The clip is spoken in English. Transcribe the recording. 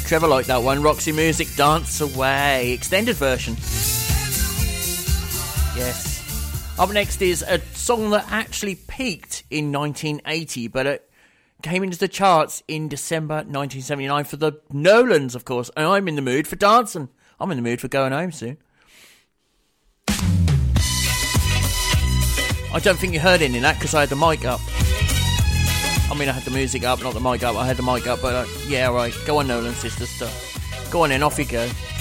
Trevor liked that one. Roxy Music, Dance Away. Extended version. Yes. Up next is a song that actually peaked in 1980, but it came into the charts in December 1979 for the Nolans, of course. And I'm in the mood for dancing. I'm in the mood for going home soon. I don't think you heard any of that because I had the mic up. I mean, I had the music up, not the mic up. I had the mic up, but yeah, right. Go on, Nolan Sisters stuff. Go on then, off you go.